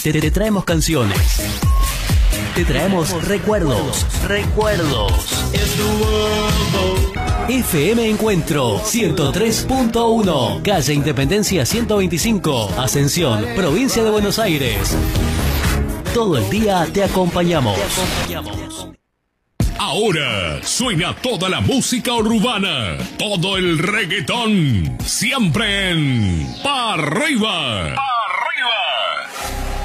Te traemos canciones. Te traemos recuerdos. FM Encuentro 103.1, calle Independencia 125, Ascensión, provincia de Buenos Aires. Todo el día te acompañamos. Ahora suena toda la música urbana, todo el reggaetón, siempre en Pa' Arriba.